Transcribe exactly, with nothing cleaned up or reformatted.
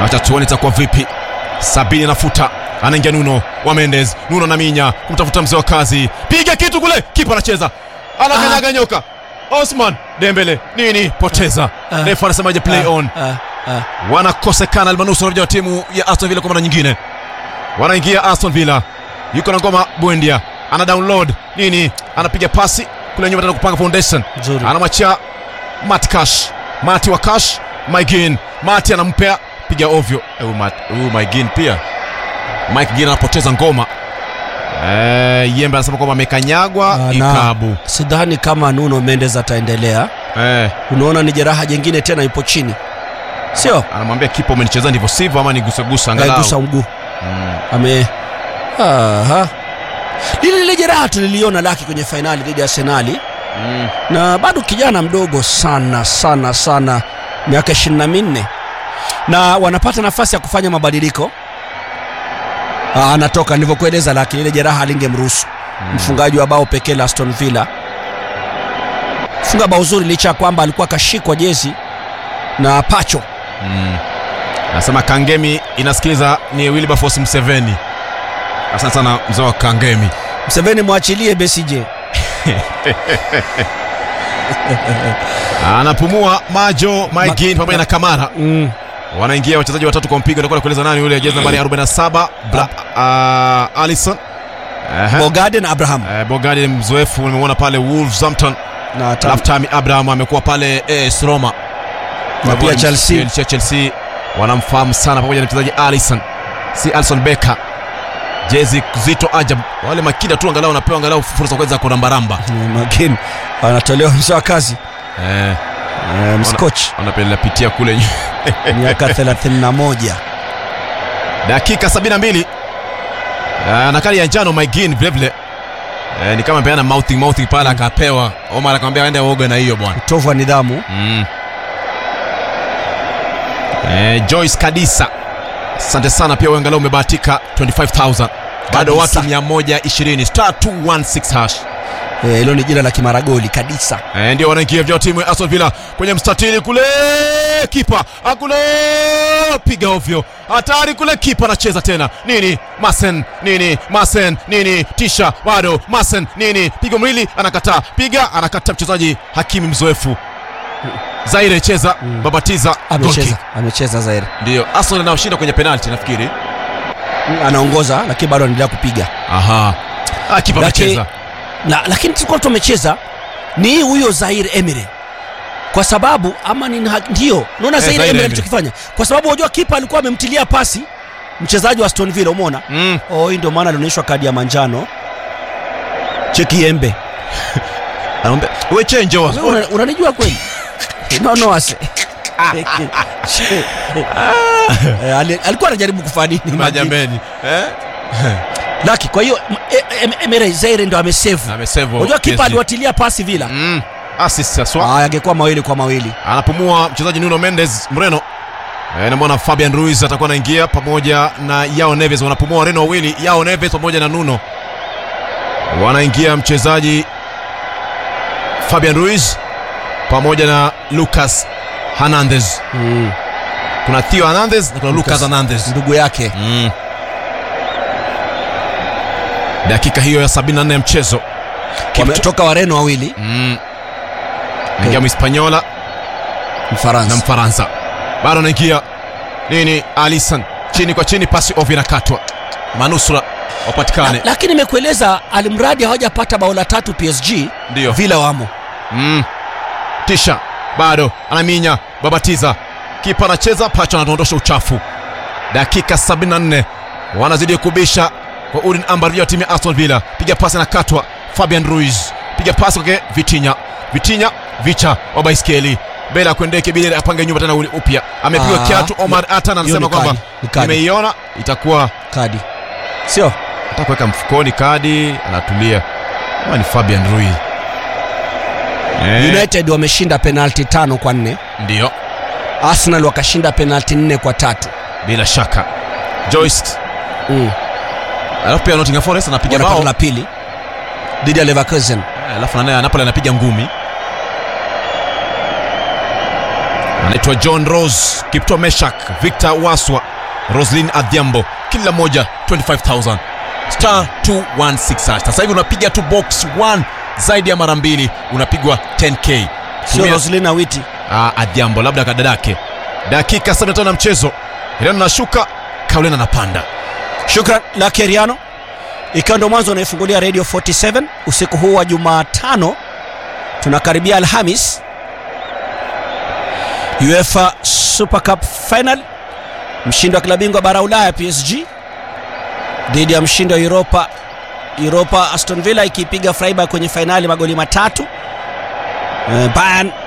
Acha tuone itakuwa vipi. Sabini anafuta, anaingia Nuno wa Mendes. Nuno na minya kumtafuta mzee wa kazi, piga kitu kule, kipa anacheza, anakanyaga nyoka. Osman Dembele nini, poteza. Ah, ah, refa anasemaje? Play ah, on. ah, ah. Wanakosekana almanusu wa timu ya Aston Villa kwa mara nyingine. Wanaingia Aston Villa, yuko na ngoma Buendia, ana download nini, anapiga pasi kule nyuma tena kupanga foundation, anamwachia Matt Cash, Mati wa Cash, Maigin, Mati anampea piga ovyo. Huyu Maigin pia, Mike Ginn anapoteza ngoma. Eh, Yembe anasema kwamba amekanyagwa ikabu. Sidhani kama Nuno Mendes ataendelea. Eh, unaona ni jeraha jingine tena, ipo chini. Sio? Anamwambia kipa umenicheza ndivyo sivyo, ama nigusagusa angalau. Gusa mguu. Mm. Ame aha. Lile lile jeraha tuliliona laki kwenye finali dhidi ya Arsenal. Mm. Na bado kijana mdogo sana sana sana, miaka ishirini na minne. Na wanapata nafasi ya kufanya mabadiliko. Ah, anatoka nilivyokueleza, lakini ile jeraha alingemruhusu. Mm. Mfungaji wa bao pekee la Aston Villa. Funga bao zuri licha kwamba alikuwa kashikwa jezi na Pacho. Mm. Nasema Kangemi inasikiliza ni Wilberforce Mseveni. Asante sana mzee wa Kangemi. Mseveni muachilie B C J. Anapumua Majo, Maigin pamoja na Kamara. Mm. Wanaingia wachezaji watatu kwa mpigo, ndio kueleza nani yule jezi nambari arobaini na saba, uh, Alisson. Uh-huh. Bogarde Abraham. Uh, Bogarde mzoefu, nimeona pale Wolverhampton. Na Tammy Abraham amekuwa pale eh, Roma. Na pia Chelsea. Chelsea Chelsea wanamfahamu sana, pamoja na mchezaji Alisson. Si Alisson Becker. Jezi zito ajabu. Wale makida tu angalau wanapewa angalau fursa kuweza kurambaramba. Makini anatolewa mswa kazi. Eh, eh mskoch anapeleka pitia kule miaka thelathini na moja. Dakika sabini na mbili. Uh, na kali ya njano Maigin vile vile. Eh, ni kama ameana mouthing mouthing pala, mm. Akapewa Omar akamwambia aende aoge na hiyo bwana. Utovu wa nidhamu. Mm. Eh, Joyce Kadisa, asante sana pia, angalau umebahatika twenty five thousand. Bado watu mia moja ishirini star two one six hash. Eh, hilo ni jina la kimaragoli Kadisa. Eh, ndio wanaingia vya timu ya Aston Villa kwenye mstatili kule, kipa akule piga ovyo, hatari kule, kipa anacheza tena nini, Masen nini, Masen nini, tisha bado Masen nini, piga mwili, anakataa piga, anakataa mchezaji Hakimi mzoefu. Zaire cheza, mm. Babatiza amecheza, amecheza Zaire. Ndio Aston anaoshinda kwenye penalty nafikiri. Anaongoza lakini bado anaendelea kupiga. Aha. Ah, kipa amecheza. Na lakini tulikuwa tumecheza ni huyo Zaire Emery. Kwa sababu ama ni ndio, unaona Zaire, eh, Zaire Emery alichokifanya. Kwa sababu unajua kipa alikuwa amemtilia pasi mchezaji wa Aston Villa, umeona? Mm. Oh, ndio maana alionyeshwa kadi ya manjano. Cheki Embe. Anaomba, "Wewe change wao." Una, unanijua kweli? No no ase. Alikuwa anajaribu kufanya nini majambeni? Eh? Laki, kwa hiyo Emery Zaire ndo amesave. Amesave. Unajua kipa aliwatilia pasi Villa. Mm. Assist sasa. Ah, angekuwa mawili kwa mawili. Anapumua mchezaji Nuno Mendes Moreno. Eh, na mbona Fabian Ruiz atakuwa anaingia pamoja na Yao Neves, wanapumua Reno wawili, Yao Neves pamoja na Nuno. Wanaingia mchezaji Fabian Ruiz pamoja na Lucas Hernandez. Mm. Kuna Theo Hernandez na kuna Lucas, Lucas Hernandez ndugu yake. Mm. Dakika hiyo ya sabini na nne ya mchezo. Wametoka Wareno wawili. Mm. Ingia Mhispaniola, Mfaransa na Mfaransa. Bado anaingia nini, Alisson chini kwa chini, pasi ovyo inakatwa, manusura wapatikane. La, lakini nimekueleza alimradi hawajapata bao la tatu P S G, ndio Villa wamo. Mm. Tisha bado anaminya, Babatiza, kipa anacheza, Pacho anadondosha uchafu. Dakika sabini na nne wanazidi kubisha kwa Udin Ambar ya timu ya Aston Villa. Piga pasi na katwa, Fabian Ruiz, piga pasi kwa Vitinha, Vitinha Vicha wa baiskeli Bela kuendeke bila apange nyumba tena upya. Amepigwa kiatu. Omar Atan anasema kwamba nimeiona itakuwa kadi. Sio? Hata kuweka mfukoni kadi, anatulia. Kama ni Fabian Ruiz. Eh. United wameshinda penalty tano kwa nne. Ndio. Arsenal wakashinda penalty nne kwa tatu. Bila shaka. Joyce. Mm. Alafu pia Nottingham Forest anapiga bao la pili dhidi ya Leverkusen. Eh, alafu naye Napoli anapiga ngumi. anaitwa John Rose, Kipto Meshak, Victor Waswa, Roslyn Adhiambo, kila moja twenty-five thousand. Star two one six hash. Sasa hivi unapiga tu box one zaidi ya mara mbili unapigwa ten k. Sio Roslyn Awiti. Ah, Adhiambo labda kadadake. Dakika sabini na tano na mchezo. Hiriano nashuka, Kaulena anapanda. Shukran la Keriano. Ikiwa ndo mwanzo unaifungulia Radio forty-seven usiku huu wa Jumatano, tunakaribia Alhamis. UEFA Super Cup Final, mshindi wa klabu bingwa bara Ulaya P S G dhidi ya mshindi wa Europa Europa Aston Villa, ikipiga Freiburg kwenye finali magoli matatu. Uh, Bayern